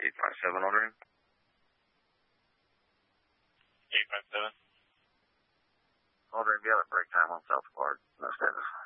857 ordering. 857. Ordering, be at break time on South Clark. No status.